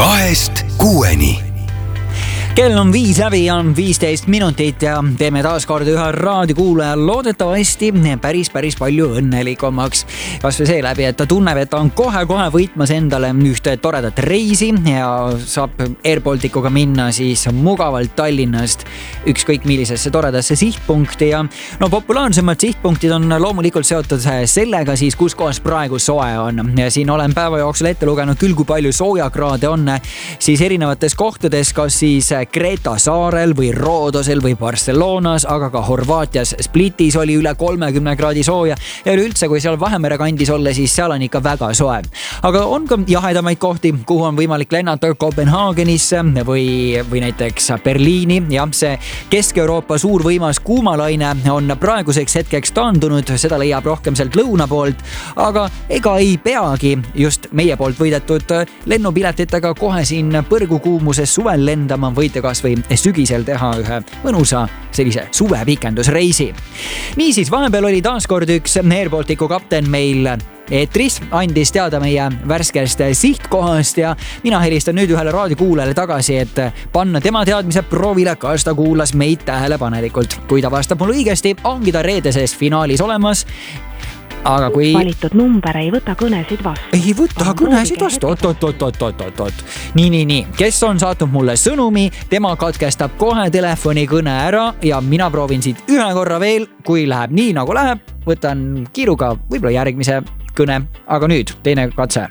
2-6. Kell on 5 läbi ja 15 minutit ja teeme taas kord ühe raadiokuulaja loodetavasti päris palju õnnelikumaks. Kas või seeläbi, et ta tunneb, et ta on kohe võitmas endale ühte toredat reisi ja saab Air Balticuga minna siis mugavalt Tallinnast ükskõik millisesse toredasse sihtpunkti ja populaarsemad sihtpunktid on loomulikult seotud sellega siis, kus kohas praegu soe on. Ja siin olen päeva jooksul ette lugenud küll, kui palju soojakraade on siis erinevates kohtades, kas siis Kreta saarel või Rodosel või Barcelonas, aga ka Horvaatias Splitis oli üle 30 kraadi sooja ja üleüldse, kui seal Vahemere kandis olla, siis seal on ikka väga soe. Aga on ka jahedamaid kohti, kuhu on võimalik lennata Kopenhaagenisse või näiteks Berliini. Ja see Kesk-Euroopa suur võimas kuumalaine on praeguseks hetkeks taandunud, seda leiab rohkem sealt lõuna poolt, aga ega ei peagi just meie poolt võidetud lennupiletitega kohe siin põrgukuumuses suvel lendama, võite kas või sügisel teha ühe mõnusa sellise suvepikendusreisi. Niisiis, vahepeal oli taas kord üks Air Balticu kapten meil eetris, andis teada meie värskest sihtkohast ja mina helistan nüüd ühele raadiokuulajale tagasi, et panna tema teadmise proovile, kas ta kuulas meid tähelepanelikult. Kui ta vastab mulle õigesti, ongi ta reedeses finaalis olemas. Aga kui valitud number ei võta kõnesid vastu. Ei võta kõnesid vastu. Oot. Nii. Kes on saatnud mulle sõnumi, tema katkestab kohe telefonikõne ära ja mina proovin siit ühe korra veel. Kui läheb nii nagu läheb, võtan kiiruga võib-olla järgmise kõne. Aga nüüd teine katse.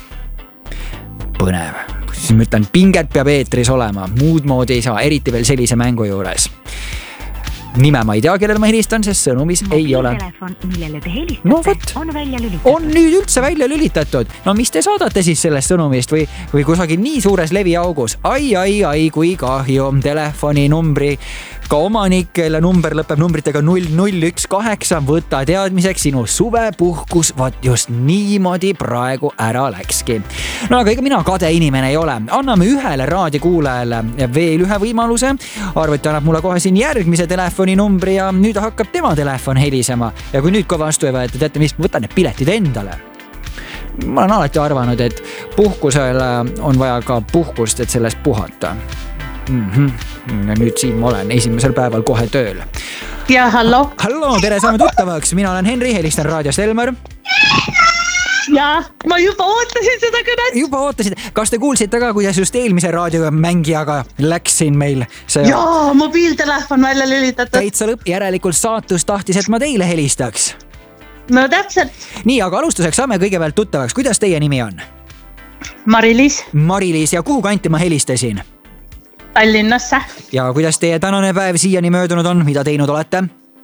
Põnev. Siis ma ütlen, pinget peab eetris olema. Muud moodi ei saa, eriti veel sellise mängu juures. Nime ma ei tea, kellele ma helistan, sest sõnumis ei ole. Telefon, millele te helistate, on välja lülitatud. On nüüd üldse välja lülitatud. No mis te saadate siis sellest sõnumist või kusagil nii suures leviaugus? Ai, kui kahju. Telefoninumbri ka omanik, kelle number lõpeb numbritega 0018, võta teadmiseks, sinu suvepuhkus just niimoodi praegu ära läkski. No aga ega mina kade inimene ei ole. Anname ühele raadiokuulajale veel ühe võimaluse. Arvuti annab mulle kohe siin järgmise telefoninumbri ja nüüd hakkab tema telefon helisema. Ja kui nüüd ka vastu ei võeta, teate mis, võtan need piletid endale. Ma olen alati arvanud, et puhkusel on vaja ka puhkust, et sellest puhata. Ja nüüd siin ma olen esimesel päeval kohe tööl. Ja, hallo, tere, saame tuttavaks. Mina olen Henri, helistan raadiost Elmar. Ja, ma juba ootasin seda kõnet. Juba ootasid. Kas te kuulsite ka, kuidas just eelmise raadiomängijaga läksin meil? Ja, mobiiltelefon välja lülitatud. Täitsa lõpp, järelikult saatus tahtis, et ma teile helistaks. No täpselt. Nii, aga alustuseks saame kõigepealt tuttavaks. Kuidas teie nimi on? Mari-Liis, ja kuhu kanti ma helistasin? Tallinnasse. Ja kuidas teie tänane päev siiani möödunud on? Mida teinud olete?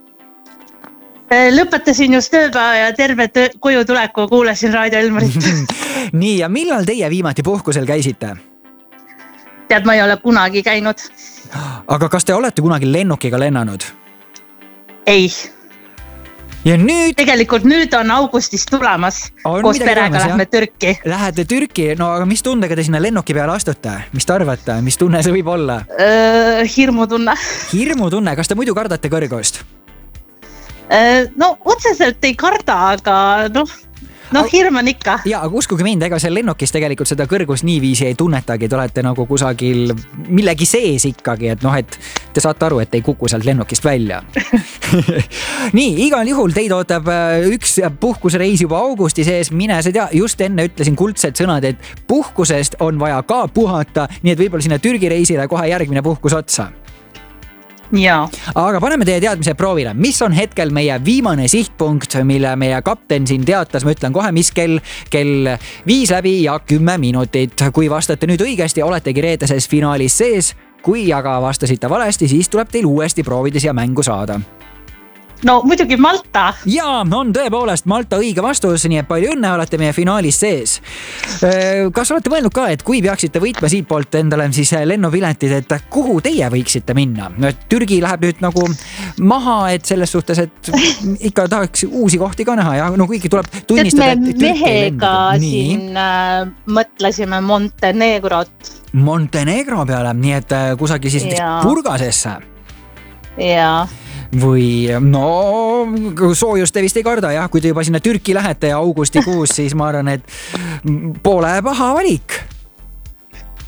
Lõpetasin just tööpäeva ja terve koju tuleku kuulasin Raadio Elmarit. Nii, ja millal teie viimati puhkusel käisite? Tead, ma ei ole kunagi käinud. Aga kas te olete kunagi lennukiga lennanud? Ei. Ja nüüd? Tegelikult nüüd on augustis tulemas. Koos perega lähme Türki. Lähete Türki? No aga mis tundega te sinna lennuki peale astute? Mis te arvate? Mis tunne see võib olla? Hirmutunne. Hirmutunne? Kas te muidu kardate kõrgust? No otseselt ei karda, aga hirm on ikka. Ja, aga uskuge mind, ega seal lennukis tegelikult seda kõrgust niiviisi ei tunnetagi. Te olete nagu kusagil millegi sees ikkagi, et te saate aru, et ei kuku sealt lennukist välja. Nii, igal juhul teid ootab üks puhkusreis juba augusti sees. Mine see tea, just enne ütlesin kuldsed sõnad, et puhkusest on vaja ka puhata, nii et võib-olla sinna Türgi reisile kohe järgmine puhkus otsa. Ja. Aga paneme teie teadmise proovile. Mis on hetkel meie viimane sihtpunkt, mille meie kapten siin teatas? Ma ütlen kohe, mis kell 5 läbi ja 10 minutit. Kui vastate nüüd õigesti, oletegi reedeses finaalis sees. Kui aga vastasite valesti, siis tuleb teil uuesti proovida siia mängu saada. No muidugi Malta. Ja, on tõepoolest Malta õige vastus, nii et palju õnne, olete meie finaalis sees. Kas olete mõelnud ka, et kui peaksite võitma siit poolt endale siis lennupiletid, et kuhu teie võiksite minna? Türgi läheb nüüd nagu maha, et selles suhtes, et ikka tahaks uusi kohti ka näha ja kuigi tuleb tunnistada, et me mehega siin mõtlesime Montenegro peale, nii et kusagil siis Burgasesse. Ja. Või soojust te vist ei karda, jah, kui te juba sinna Türki lähete ja augustikuus, siis ma arvan, et pole paha valik.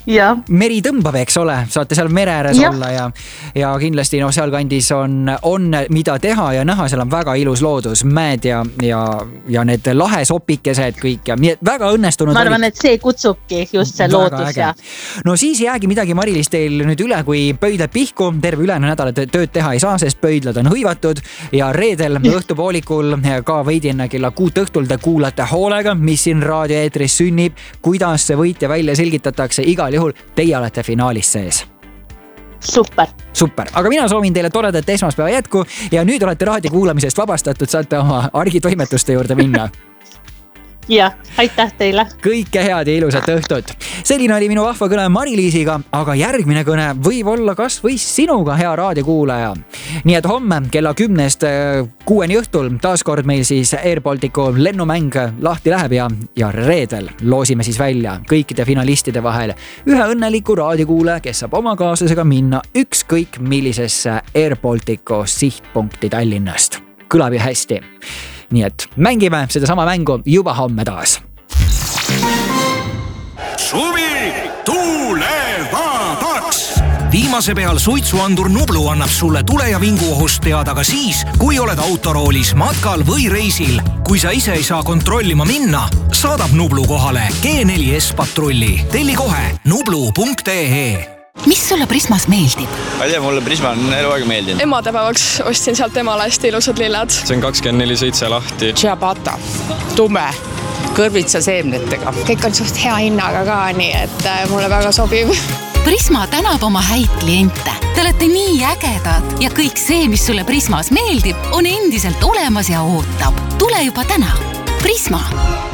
meri tõmbab, eks ole, saate seal mere ääres olla ja kindlasti sealkandis on mida teha ja näha, seal on väga ilus loodus, mäed ja need lahesopikesed kõik ja nii et väga õnnestunud. Ma arvan, et see kutsubki just see loodus ja. No siis jäägi midagi, Mari-Liis, teil nüüd üle, kui pöidlad pihku, terve ülejäänud nädal tööd teha ei saa, sest pöidlad on hõivatud ja reedel õhtupoolikul ka veidi enne kella 6 õhtul te kuulate hoolega, mis siin raadioeetris sünnib, kuidas see võitja välja selgitatakse, igal juhul teie olete finaalis sees. Super, aga mina soovin teile toredat esmaspäeva jätku ja nüüd olete raadio kuulamisest vabastatud, saate oma argitoimetuste juurde minna. Ja, aitäh teile. Kõike head ja ilusat õhtut. Selline oli minu vahva kõne Mari-Liisiga, aga järgmine kõne võib olla kas või sinuga, hea raadiokuulaja. Nii et homme kella 10-6 õhtul taaskord meil siis Air Balticu lennumäng lahti läheb ja reedel loosime siis välja kõikide finalistide vahel ühe õnneliku raadiokuulaja, kes saab oma kaaslasega minna ükskõik millisesse Air Balticu sihtpunkti Tallinnast. Kõlab ju hästi. Nii et mängime seda sama mängu juba homme taas. Suvi tulevadaks! Viimase peal suitsuandur Nublu annab sulle tule- ja vinguohust teada ka siis, kui oled autoroolis, matkal või reisil. Kui sa ise ei saa kontrollima minna, saadab Nublu kohale G4S patrulli. Telli kohe nublu.ee. Mis sulle Prismas meeldib? Ma ei tea, mulle Prisma on eluaega meeldinud. Emadepäevaks ostsin sealt emale hästi ilusad lilled. See on 24/7 lahti. Ciabatta, tume, kõrvitsa seemnetega. Kõik on suht hea hinnaga ka, nii et mulle väga sobib. Prisma tänab oma häid kliente. Te olete nii ägedad ja kõik see, mis sulle Prismas meeldib, on endiselt olemas ja ootab. Tule juba täna. Prisma.